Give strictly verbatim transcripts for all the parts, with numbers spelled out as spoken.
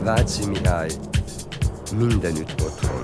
Váci Mihály, mindenütt otthon.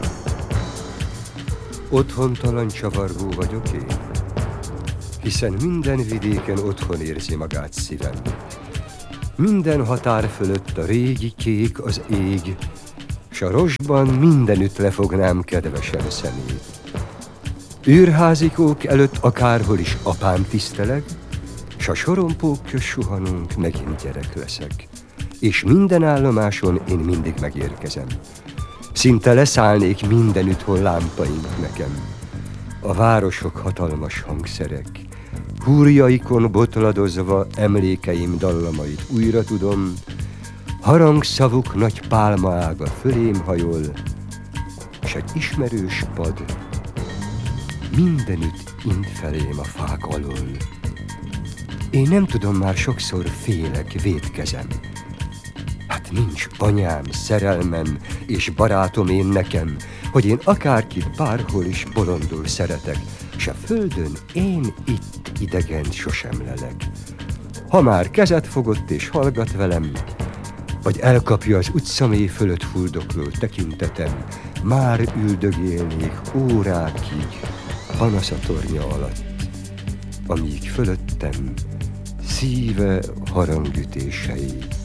Otthontalan csavargó vagyok én, hiszen minden vidéken otthon érzi magát szívem. Minden határ fölött a régi kék az ég, s a rosban mindenütt lefognám kedvesen szemét. Őrházikók előtt akárhol is apám tiszteleg, s a sorompók köz suhanunk, megint gyerek leszek. És minden állomáson én mindig megérkezem. Szinte leszállnék mindenütt, hol lámpaink nekem. A városok hatalmas hangszerek, húrjaikon botladozva emlékeim dallamait újra tudom, harangszavuk nagy pálmaága fölém hajol, s egy ismerős pad mindenütt int felém a fák alól. Én nem tudom, már sokszor félek, vétkezem. Hát nincs anyám, szerelmem és barátom én nekem, hogy én akárkit bárhol is bolondul szeretek, s a földön én itt idegen sosem lelek. Ha már kezet fogott és hallgat velem, vagy elkapja az utcamély fölött fuldokló tekintetem, már üldögélnék órákig panaszatornya alatt, amíg fölöttem szíve harangütései